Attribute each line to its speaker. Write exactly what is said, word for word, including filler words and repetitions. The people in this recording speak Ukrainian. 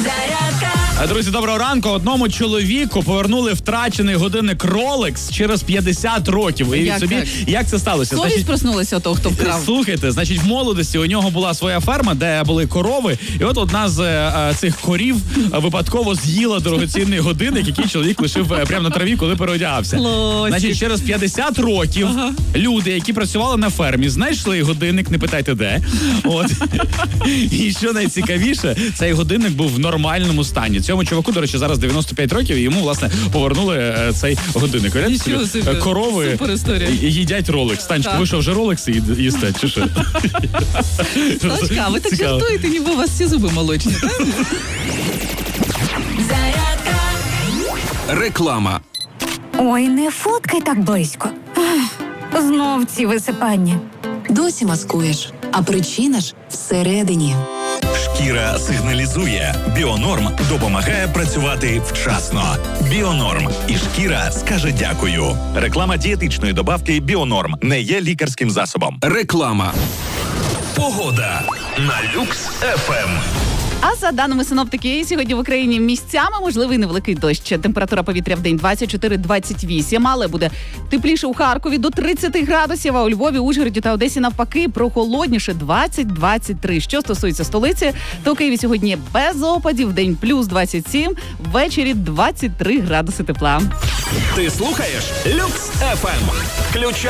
Speaker 1: Друзі, доброго ранку. Одному чоловіку повернули втрачений годинник Rolex через п'ятдесят років. Уявіть
Speaker 2: Як
Speaker 1: собі,
Speaker 2: так?
Speaker 1: як це сталося.
Speaker 2: Совість
Speaker 1: Значить,
Speaker 2: проснулася того, хто вкрав.
Speaker 1: Слухайте, значить, в молодості у нього була своя ферма, де були корови, і от одна з е, цих корів е, випадково з'їла дорогоцінний годинник, який чоловік лишив е, прямо на траві, коли переодягався.
Speaker 2: Лосик.
Speaker 1: Значить, через п'ятдесят років
Speaker 2: Ага.
Speaker 1: люди, які працювали на фермі, знайшли годинник, не питайте де. От. І що найцікавіше, цей годинник був в нормальному стані. Цьому чуваку, до речі, зараз дев'яносто п'ять років, і йому, власне, повернули е, цей годинник. Уявляєте
Speaker 2: Нічого
Speaker 1: собі,
Speaker 2: собі.
Speaker 1: корови
Speaker 2: Супер історія.
Speaker 1: і- їдять Rolex. Танечко,
Speaker 2: Так.
Speaker 1: ви що, вже Rolex їд- їсте, чи що?
Speaker 2: Славочка, ви так
Speaker 1: Цікаво.
Speaker 2: жартуєте, ніби у вас всі зуби молочні. правильно?
Speaker 3: Реклама.
Speaker 4: Ой, не фоткай так близько. Ах, знов ці висипання.
Speaker 5: Досі маскуєш, а причина ж всередині.
Speaker 6: Шкіра сигналізує. Біонорм допомагає працювати вчасно. Біонорм. І шкіра скаже дякую. Реклама дієтичної добавки Біонорм не є лікарським засобом.
Speaker 3: Реклама.
Speaker 6: Погода на Люкс еф ем.
Speaker 2: А за даними синоптики, сьогодні в Україні місцями можливий невеликий дощ. Температура повітря в день двадцять чотири - двадцять вісім, але буде тепліше у Харкові до тридцять градусів, а у Львові, Ужгороді та Одесі навпаки прохолодніше двадцять - двадцять три. Що стосується столиці, то у Києві сьогодні без опадів, в день плюс двадцять сім, ввечері двадцять три градуси тепла.
Speaker 6: Ти слухаєш Люкс еф ем. Включай